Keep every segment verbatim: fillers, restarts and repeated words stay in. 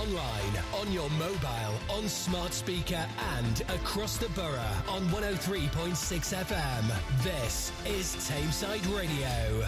online, on your mobile, on smart speaker and across the borough on one oh three point six F M. This is Tameside Radio.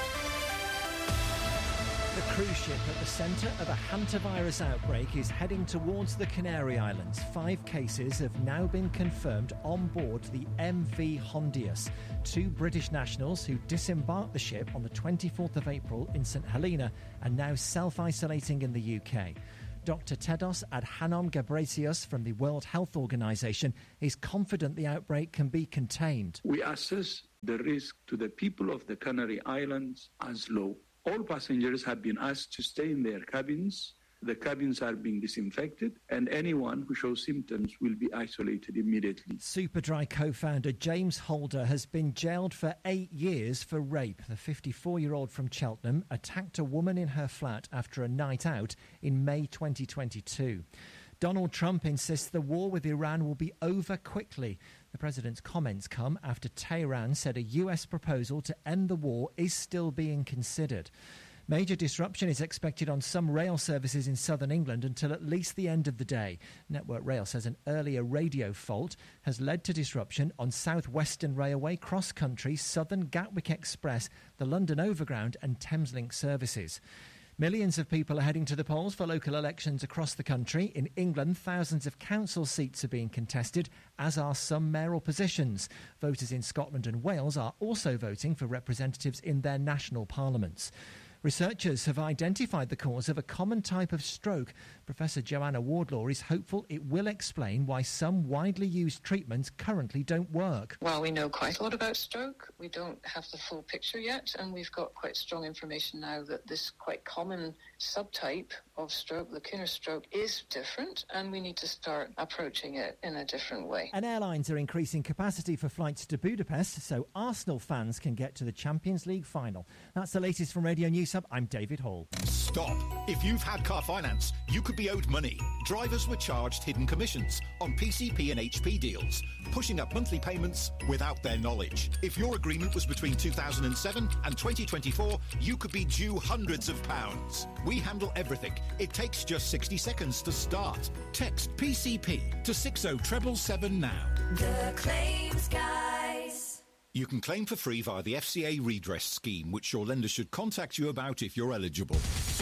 The cruise ship at the centre of a hantavirus outbreak is heading towards the Canary Islands. Five cases have now been confirmed on board the M V Hondius. Two British nationals who disembarked the ship on the twenty-fourth of April in St Helena are now self-isolating in the U K. Doctor Tedros Adhanom Ghebreyesus from the World Health Organization is confident the outbreak can be contained. We assess the risk to the people of the Canary Islands as low. All passengers have been asked to stay in their cabins. The cabins are being disinfected, and anyone who shows symptoms will be isolated immediately. Superdry co-founder James Holder has been jailed for eight years for rape. The fifty-four-year-old from Cheltenham attacked a woman in her flat after a night out in May twenty twenty-two. Donald Trump insists the war with Iran will be over quickly. The president's comments come after Tehran said a U S proposal to end the war is still being considered. Major disruption is expected on some rail services in southern England until at least the end of the day. Network Rail says an earlier radio fault has led to disruption on South Western Railway, Cross Country, Southern Gatwick Express, the London Overground and Thameslink services. Millions of people are heading to the polls for local elections across the country. In England, thousands of council seats are being contested, as are some mayoral positions. Voters in Scotland and Wales are also voting for representatives in their national parliaments. Researchers have identified the cause of a common type of stroke. Professor Joanna Wardlaw is hopeful it will explain why some widely used treatments currently don't work. Well, we know quite a lot about stroke. We don't have the full picture yet, and we've got quite strong information now that this quite common subtype of stroke, the Kinner stroke, is different, and we need to start approaching it in a different way. And airlines are increasing capacity for flights to Budapest so Arsenal fans can get to the Champions League final. That's the latest from Radio News Hub. I'm David Hall. Stop. If you've had car finance, you could be owed money. Drivers were charged hidden commissions on P C P and H P deals, pushing up monthly payments without their knowledge. If your agreement was between two thousand seven and twenty twenty-four, you could be due hundreds of pounds. We handle everything. It takes just sixty seconds to start. Text P C P to six oh seven seven now. The Claims Guys. You can claim for free via the F C A redress scheme, which your lender should contact you about if you're eligible.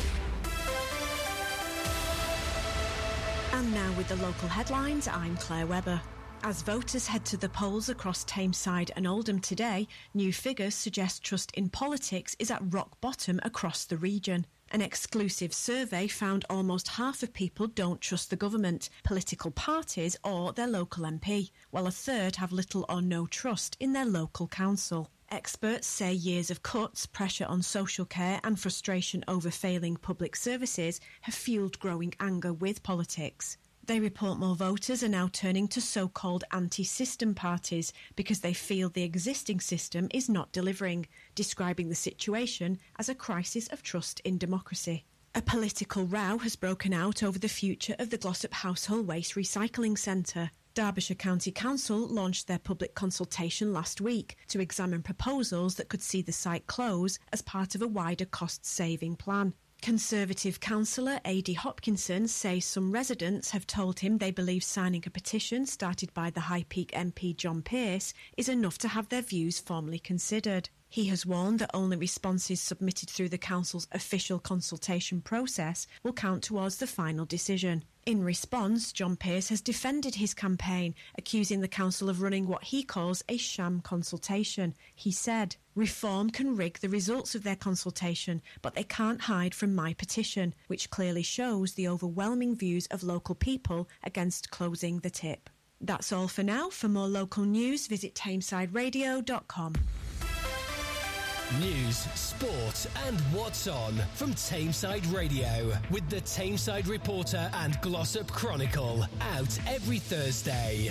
And now with the local headlines, I'm Claire Webber. As voters head to the polls across Tameside and Oldham today, new figures suggest trust in politics is at rock bottom across the region. An exclusive survey found almost half of people don't trust the government, political parties or their local M P, while a third have little or no trust in their local council. Experts say years of cuts, pressure on social care and frustration over failing public services have fueled growing anger with politics. They report more voters are now turning to so-called anti-system parties because they feel the existing system is not delivering, describing the situation as a crisis of trust in democracy. A political row has broken out over the future of the Glossop Household Waste Recycling Centre. Derbyshire County Council launched their public consultation last week to examine proposals that could see the site close as part of a wider cost-saving plan. Conservative councillor Adi Hopkinson says some residents have told him they believe signing a petition started by the High Peak M P John Pearce is enough to have their views formally considered. He has warned that only responses submitted through the council's official consultation process will count towards the final decision. In response, John Pearce has defended his campaign, accusing the council of running what he calls a sham consultation. He said, "Reform can rig the results of their consultation, but they can't hide from my petition, which clearly shows the overwhelming views of local people against closing the tip." That's all for now. For more local news, visit tameside radio dot com. News, sport and what's on from Tameside Radio with the Tameside Reporter and Glossop Chronicle, out every Thursday.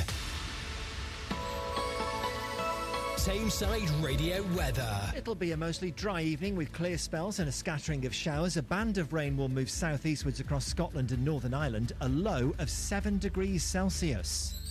Tameside Radio weather. It'll be a mostly dry evening with clear spells and a scattering of showers. A band of rain will move southeastwards across Scotland and Northern Ireland, a low of seven degrees Celsius.